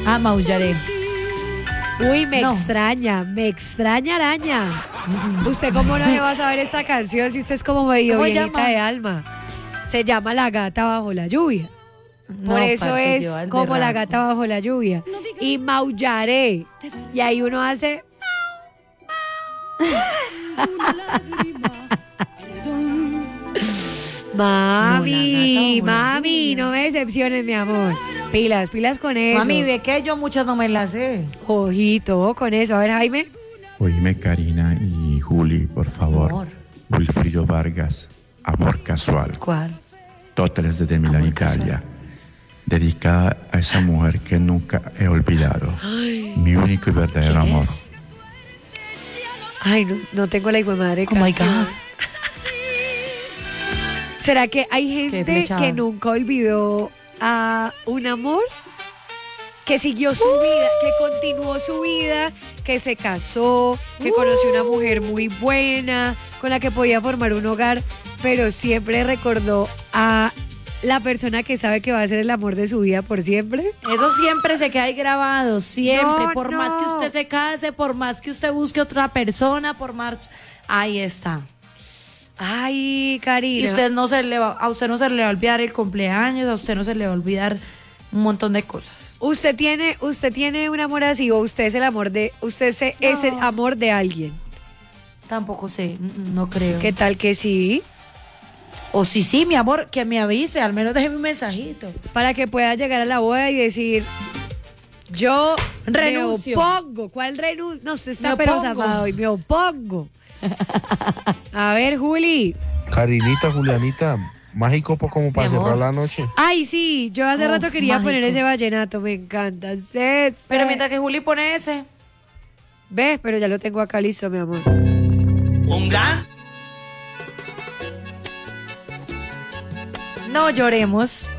Ah, maullaré. Uy, me No. extraña araña. ¿Usted cómo no se va a saber esta canción si usted es como medio ¿Cómo viejita llama? de alma? Se llama La Gata Bajo la Lluvia. Por No, eso parce, es yo al como La berraco. Gata Bajo la Lluvia. Y maullaré. Y ahí uno hace... Mami, No, la gata bajo la mami, lluvia. no me decepciones, mi amor. Pilas, pilas con eso. Mami, ve que yo muchas no me las sé. Ojito con eso. A ver, Jaime. Oíme, Karina y Juli, por favor. Amor. Wilfrido Vargas, Amor Casual. ¿Cuál? Totres desde Milán, Amor Italia. Dedicada a esa mujer que nunca he olvidado. Mi único y verdadero ¿Quién amor. es? Ay, no tengo la hijo de madre. Oh my canción. God. ¿Será que hay gente flechada. que nunca olvidó a un amor? Que siguió su vida, que continuó su vida, que se casó, que conoció una mujer muy buena, con la que podía formar un hogar, pero siempre recordó a la persona que sabe que va a ser el amor de su vida por siempre. Eso siempre se queda ahí grabado, siempre. No, por no. más que usted se case, por más que usted busque otra persona, por más... Ahí está. Ay, Karina. Y usted no se le va, a usted no se le va a olvidar el cumpleaños, a usted no se le va a olvidar un montón de cosas. ¿Usted tiene un amor así o usted es el amor de, es el amor de alguien? Tampoco sé, no creo. ¿Qué tal que sí? O sí, mi amor, que me avise, al menos déjeme un mensajito. Para que pueda llegar a la boda y decir, yo Renuncio. me opongo. ¿Cuál renuncio? No, usted está Me pero opongo. zafado y me opongo. A ver, Juli. Carinita, Julianita, mágico como para Mi amor. cerrar la noche. Ay, sí, yo hace Oh, rato quería mágico. poner ese vallenato, me encanta. Sí, Pero sí. mientras que Juli pone ese. ¿Ves? Pero ya lo tengo acá listo, mi amor. Un gran No lloremos.